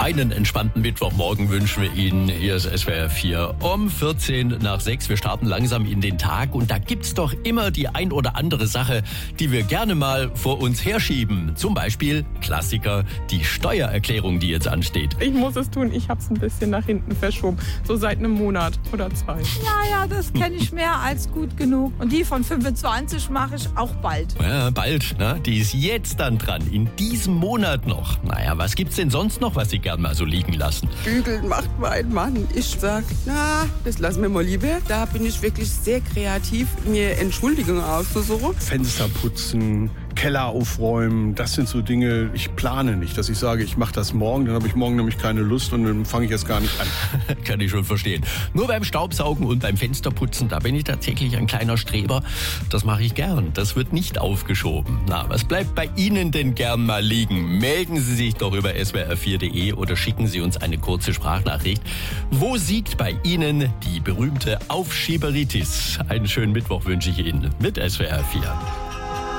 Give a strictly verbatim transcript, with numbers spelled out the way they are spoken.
Einen entspannten Mittwochmorgen wünschen wir Ihnen. Hier ist S W R vier um vierzehn nach sechs. Wir starten langsam in den Tag und da gibt's doch immer die ein oder andere Sache, die wir gerne mal vor uns herschieben. Zum Beispiel Klassiker, die Steuererklärung, die jetzt ansteht. Ich muss es tun, ich habe es ein bisschen nach hinten verschoben. So seit einem Monat oder zwei. Ja, ja, das kenne ich mehr als gut genug. Und die von fünfundzwanzig mache ich auch bald. Ja, bald, ne? Die ist jetzt dann dran, in diesem Monat noch. Naja, was gibt's denn sonst noch, was Sie gern mal so liegen lassen? Bügeln macht mein Mann. Ich sag, na, das lassen wir mal lieber. Da bin ich wirklich sehr kreativ, mir Entschuldigungen auszusuchen. Fenster putzen, Keller aufräumen, das sind so Dinge, ich plane nicht, dass ich sage, ich mache das morgen, dann habe ich morgen nämlich keine Lust und dann fange ich erst gar nicht an. Kann ich schon verstehen. Nur beim Staubsaugen und beim Fensterputzen, da bin ich tatsächlich ein kleiner Streber. Das mache ich gern. Das wird nicht aufgeschoben. Na, was bleibt bei Ihnen denn gern mal liegen? Melden Sie sich doch über S W R vier punkt de oder schicken Sie uns eine kurze Sprachnachricht. Wo siegt bei Ihnen die berühmte Aufschieberitis? Einen schönen Mittwoch wünsche ich Ihnen mit S W R vier.